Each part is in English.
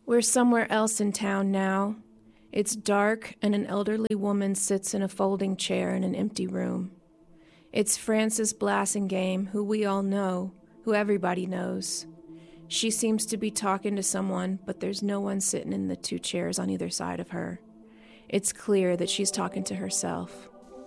We're somewhere else in town now. It's dark, and an elderly woman sits in a folding chair in an empty room. It's Frances Blassingame, who we all know, who everybody knows. She seems to be talking to someone, but there's no one sitting in the two chairs on either side of her. It's clear that she's talking to herself.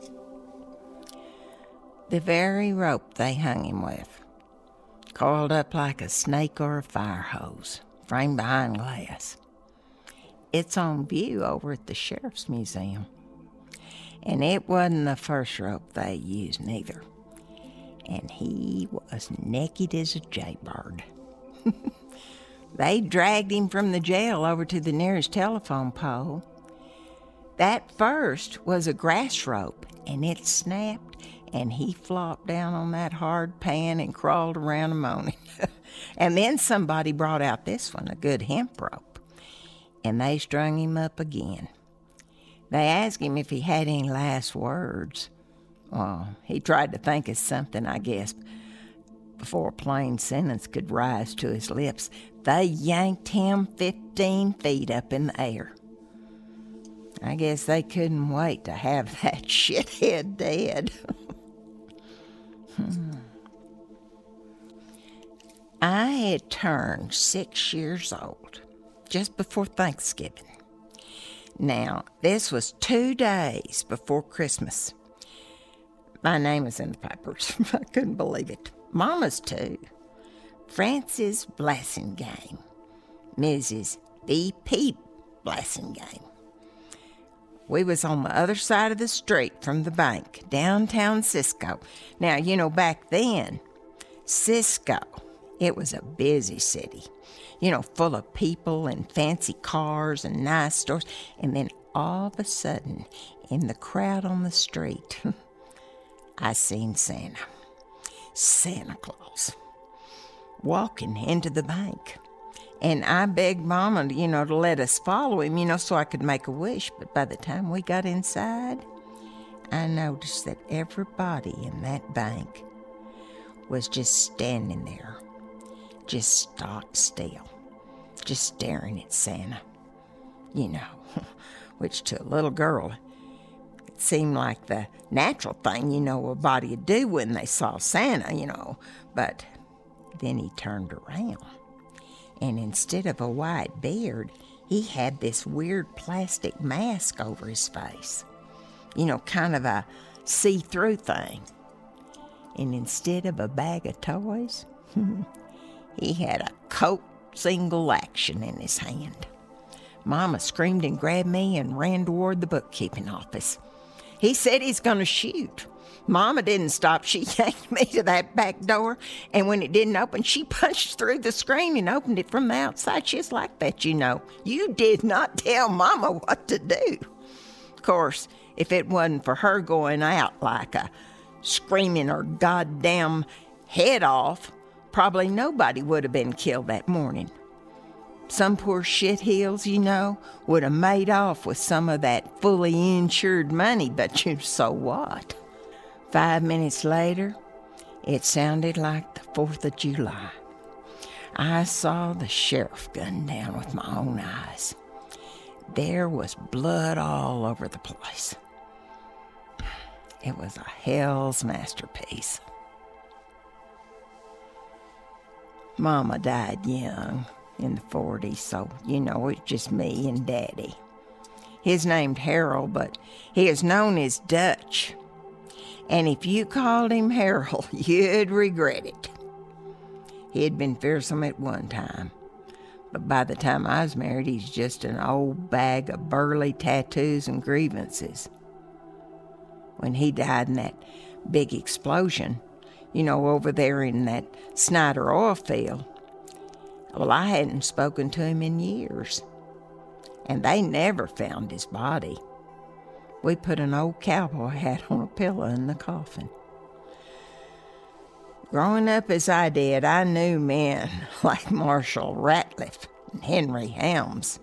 The very rope they hung him with, coiled up like a snake or a fire hose, framed behind glass. It's on view over at the Sheriff's Museum. And it wasn't the first rope they used neither. And he was naked as a jaybird. They dragged him from the jail over to the nearest telephone pole. That first was a grass rope, and it snapped, and he flopped down on that hard pan and crawled around a moaning. And then somebody brought out this one, a good hemp rope, and they strung him up again. They asked him if he had any last words. Well, he tried to think of something, I guess, before a plain sentence could rise to his lips. They yanked him 15 feet up in the air. I guess they couldn't wait to have that shithead dead. I had turned 6 years old just before Thanksgiving. Now, this was 2 days before Christmas. My name was in the papers. I couldn't believe it. Mama's too. Frances Blassingame, Mrs. B.P. Blassingame. We was on the other side of the street from the bank, downtown Cisco. Now, back then, Cisco, it was a busy city. Full of people and fancy cars and nice stores. And then all of a sudden, in the crowd on the street, I seen Santa Claus, walking into the bank. And I begged Mama, to let us follow him, so I could make a wish. But by the time we got inside, I noticed that everybody in that bank was just standing there, just stock still, just staring at Santa, which to a little girl, it seemed like the natural thing, a body would do when they saw Santa, But then he turned around, and instead of a white beard, he had this weird plastic mask over his face, kind of a see-through thing. And instead of a bag of toys, he had a Colt single action in his hand. Mama screamed and grabbed me and ran toward the bookkeeping office. He said he's going to shoot. Mama didn't stop. She yanked me to that back door, and when it didn't open, she punched through the screen and opened it from the outside. Just like that, You did not tell Mama what to do. Of course, if it wasn't for her going out like a screaming her goddamn head off, probably nobody would have been killed that morning. Some poor shitheels, would have made off with some of that fully insured money, but so what? 5 minutes later, it sounded like the 4th of July. I saw the sheriff gunned down with my own eyes. There was blood all over the place. It was a hell's masterpiece. Mama died young, in the 40s, so, it's just me and Daddy. He's named Harold, but he is known as Dutch. And if you called him Harold, you'd regret it. He had been fearsome at one time, but by the time I was married, he's just an old bag of burly tattoos and grievances. When he died in that big explosion, over there in that Snyder oil field, well, I hadn't spoken to him in years, and they never found his body. We put an old cowboy hat on a pillow in the coffin. Growing up as I did, I knew men like Marshall Ratliff and Henry Helms.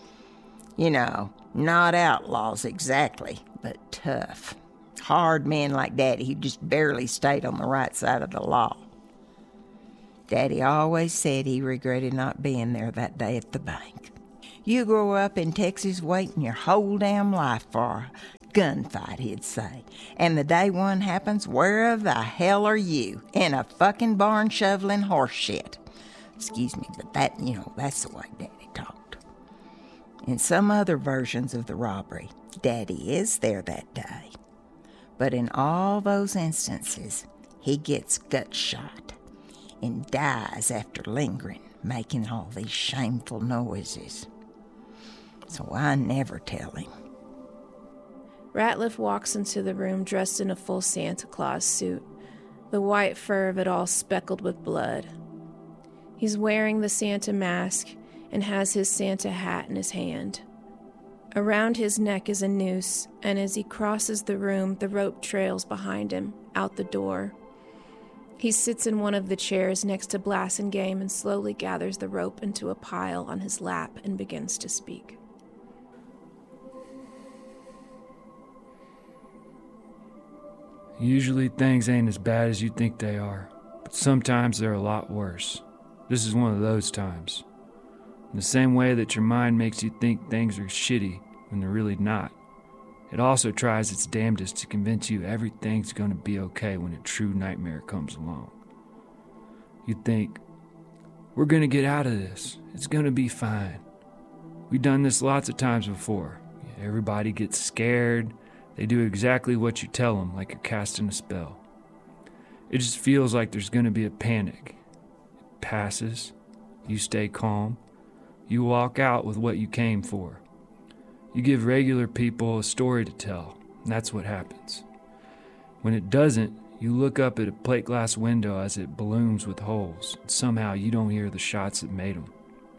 Not outlaws exactly, but tough, hard men like Daddy who just barely stayed on the right side of the law. Daddy always said he regretted not being there that day at the bank. You grow up in Texas waiting your whole damn life for a gunfight, he'd say. And the day one happens, where the hell are you? In a fucking barn shoveling horse shit. Excuse me, but that's the way Daddy talked. In some other versions of the robbery, Daddy is there that day. But in all those instances, he gets gut shot and dies after lingering, making all these shameful noises. So I never tell him. Ratliff walks into the room dressed in a full Santa Claus suit, the white fur of it all speckled with blood. He's wearing the Santa mask and has his Santa hat in his hand. Around his neck is a noose, and as he crosses the room, the rope trails behind him, out the door. He sits in one of the chairs next to Blasingame and slowly gathers the rope into a pile on his lap and begins to speak. Usually things ain't as bad as you think they are, but sometimes they're a lot worse. This is one of those times. In the same way that your mind makes you think things are shitty when they're really not, it also tries its damnedest to convince you everything's gonna be okay when a true nightmare comes along. You think, we're gonna get out of this. It's gonna be fine. We've done this lots of times before. Everybody gets scared. They do exactly what you tell them, like you're casting a spell. It just feels like there's gonna be a panic. It passes. You stay calm. You walk out with what you came for. You give regular people a story to tell, and that's what happens. When it doesn't, you look up at a plate glass window as it balloons with holes, and somehow you don't hear the shots that made them.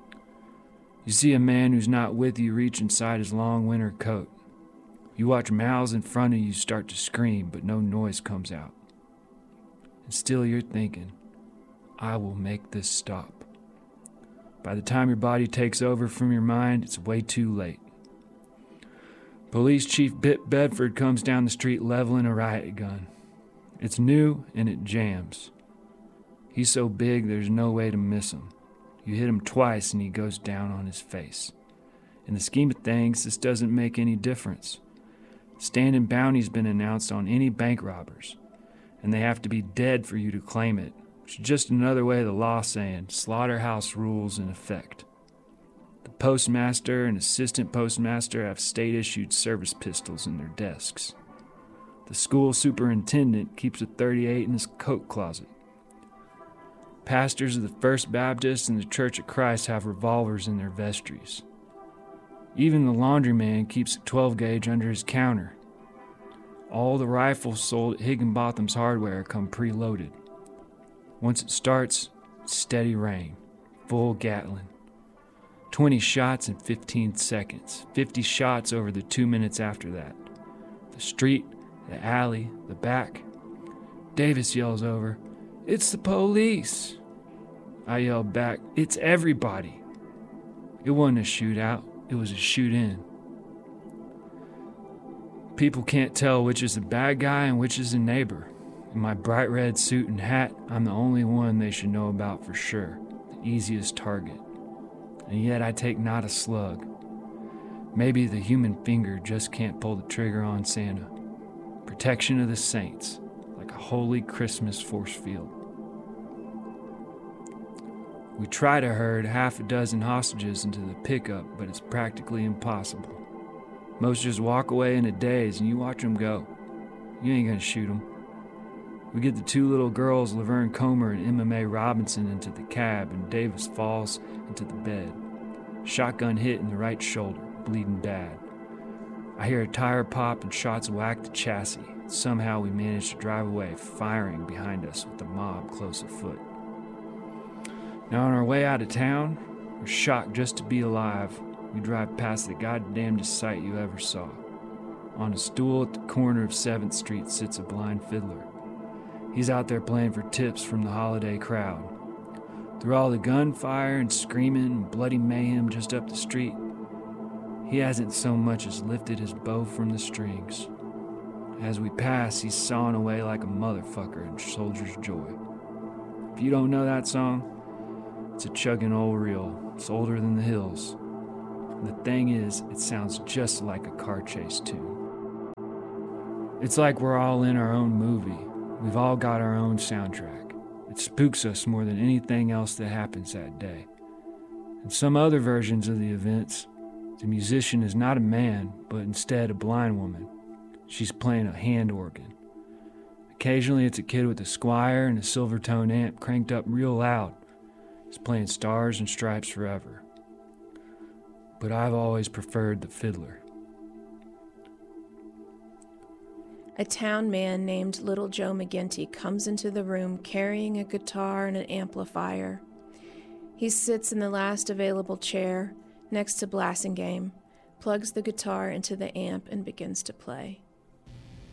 You see a man who's not with you reach inside his long winter coat. You watch mouths in front of you start to scream, but no noise comes out. And still you're thinking, I will make this stop. By the time your body takes over from your mind, it's way too late. Police Chief Bit Bedford comes down the street leveling a riot gun. It's new and it jams. He's so big there's no way to miss him. You hit him twice and he goes down on his face. In the scheme of things, this doesn't make any difference. Standing bounty's been announced on any bank robbers, and they have to be dead for you to claim it, which is just another way of the law saying slaughterhouse rules in effect. The postmaster and assistant postmaster have state-issued service pistols in their desks. The school superintendent keeps a .38 in his coat closet. Pastors of the First Baptist and the Church of Christ have revolvers in their vestries. Even the laundryman keeps a 12-gauge under his counter. All the rifles sold at Higginbotham's Hardware come preloaded. Once it starts, it's steady rain, full Gatling. 20 shots in 15 seconds, 50 shots over the 2 minutes after that. The street, the alley, the back. Davis yells over, "It's the police!" I yell back, "It's everybody!" It wasn't a shootout. It was a shoot-in. People can't tell which is a bad guy and which is a neighbor. In my bright red suit and hat, I'm the only one they should know about for sure, the easiest target. And yet I take not a slug. Maybe the human finger just can't pull the trigger on Santa. Protection of the saints, like a holy Christmas force field. We try to herd half a dozen hostages into the pickup, but it's practically impossible. Most just walk away in a daze and you watch them go. You ain't gonna shoot them. We get the two little girls, Laverne Comer and MMA Robinson, into the cab, and Davis falls into the bed. Shotgun hit in the right shoulder, bleeding bad. I hear a tire pop and shots whack the chassis. Somehow we manage to drive away, firing behind us with the mob close afoot. Now on our way out of town, we're shocked just to be alive. We drive past the goddamnedest sight you ever saw. On a stool at the corner of 7th Street sits a blind fiddler. He's out there playing for tips from the holiday crowd. Through all the gunfire and screaming and bloody mayhem just up the street, he hasn't so much as lifted his bow from the strings. As we pass, he's sawing away like a motherfucker in Soldier's Joy. If you don't know that song, it's a chugging old reel. It's older than the hills. The thing is, it sounds just like a car chase tune. It's like we're all in our own movie. We've all got our own soundtrack. It spooks us more than anything else that happens that day. In some other versions of the events, the musician is not a man, but instead a blind woman. She's playing a hand organ. Occasionally it's a kid with a Squier and a Silvertone amp cranked up real loud. He's playing Stars and Stripes Forever. But I've always preferred the fiddler. A town man named Little Joe McGinty comes into the room carrying a guitar and an amplifier. He sits in the last available chair next to Blassingame, plugs the guitar into the amp, and begins to play.